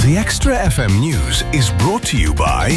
The Extra FM News is brought to you by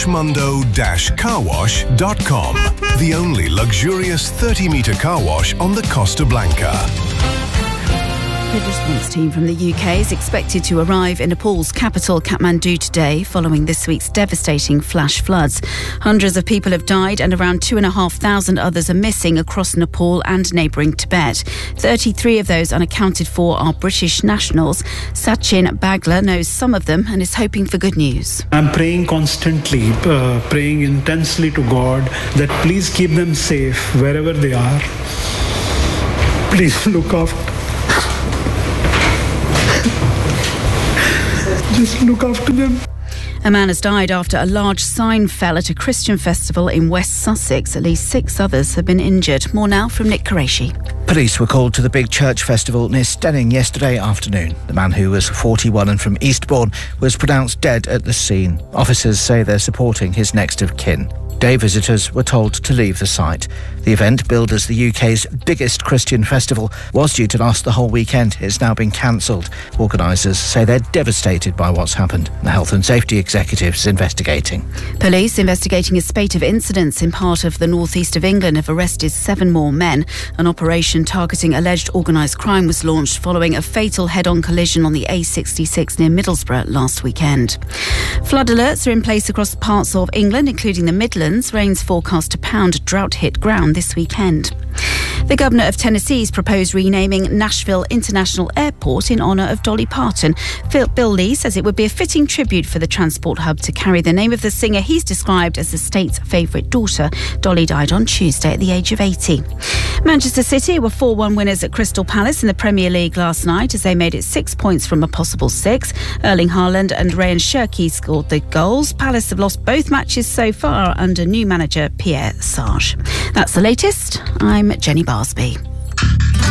washmundo-carwash.com, the only luxurious 30-metre car wash on the Costa Blanca. The response team from the UK is expected to arrive in Nepal's capital, Kathmandu, today, following this week's devastating flash floods. Hundreds of people have died and around 2,500 others are missing across Nepal and neighbouring Tibet. 33 of those unaccounted for are British nationals. Sachin Bagla knows some of them and is hoping for good news. I'm praying constantly, praying intensely to God that please keep them safe wherever they are. Please look after. Just look after them. A man has died after a large sign fell at a Christian festival in West Sussex. At least 6 others have been injured. More now from Nick Qureshi. Police were called to the big church festival near Stenning yesterday afternoon. The man, who was 41 and from Eastbourne, was pronounced dead at the scene. Officers say they're supporting his next of kin. Day visitors were told to leave the site. The event, billed as the UK's biggest Christian festival, was due to last the whole weekend. It's now been cancelled. Organisers say they're devastated by what's happened. The Health and Safety Executive is investigating. Police investigating a spate of incidents in part of the northeast of England have arrested 7 more men. An operation targeting alleged organised crime was launched following a fatal head-on collision on the A66 near Middlesbrough last weekend. Flood alerts are in place across parts of England, including the Midlands. Rain's forecast to pound drought-hit ground this weekend. The Governor of Tennessee's proposed renaming Nashville International Airport in honour of Dolly Parton. Bill Lee says it would be a fitting tribute for the transport hub to carry the name of the singer he's described as the state's favourite daughter. Dolly died on Tuesday at the age of 80. Manchester City were 4-1 winners at Crystal Palace in the Premier League last night as they made it 6 points from a possible 6. Erling Haaland and Ryan Cherki scored the goals. Palace have lost both matches so far under new manager Pierre Sarge. That's the latest. I'm Jenny Barsby.